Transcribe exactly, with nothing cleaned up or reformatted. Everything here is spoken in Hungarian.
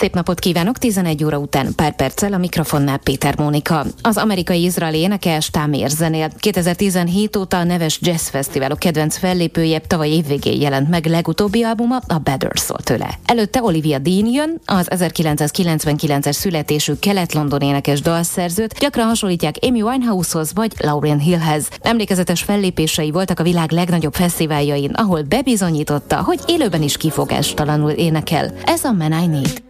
Szép napot kívánok, tizenegy óra után pár perccel a mikrofonnál Péter Mónika. Az amerikai-izraeli énekes Tamir zenél. kétezer-tizenhét óta a neves Jazz Fesztiválok kedvenc fellépője, tavaly évvégén jelent meg legutóbbi albuma, a Better szól tőle. Előtte Olivia Dean jön, az ezerkilencszázkilencvenkilences születésű kelet-london énekes dalszerzőt gyakran hasonlítják Amy Winehouse-hoz vagy Lauryn Hillhez. Emlékezetes fellépései voltak a világ legnagyobb fesztiváljain, ahol bebizonyította, hogy élőben is kifogástalanul énekel. Ez a Man I Need.